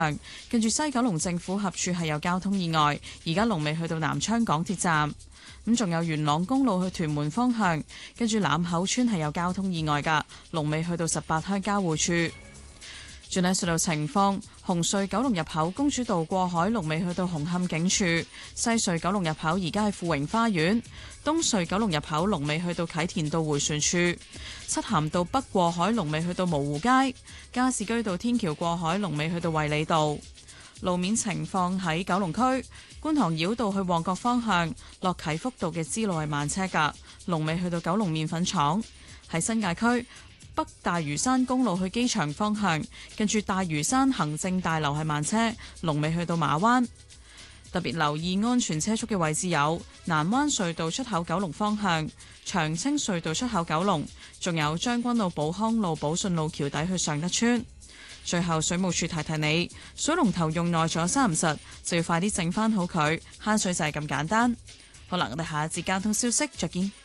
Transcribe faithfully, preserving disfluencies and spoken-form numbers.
跟住西九龍政府合署係有交通意外，而家龍尾去到南昌港鐵站。咁仲有元朗公路去屯門方向，跟住欖口村係有交通意外㗎，龍尾去到十八鄉交匯處。轉睇隧道情況，紅隧九龍入口公主道過海龍尾去到紅磡警署，西隧九龍入口而家係富榮花園，東隧九龍入口龍尾去到啟田道迴旋處，漆咸道北過海龍尾去到蕪湖街，加士居道天橋過海龍尾去到衛理道。路面情況喺九龍區觀塘繞道去旺角方向，落啟福道嘅支路係慢車㗎，龍尾去到九龍麵粉廠。喺新界區北大嶼山公路去機場方向，跟住大嶼山行政大樓係慢車，龍尾去到馬灣。特別留意安全車速嘅位置有南灣隧道出口九龍方向、長青隧道出口九龍，仲有將軍澳寶康路寶順路橋底去尚德村。最後水務署提提你，水龍頭用耐咗三唔實，就要快啲整翻好佢，慳水就係咁簡單。好啦，我哋下一節交通消息再見。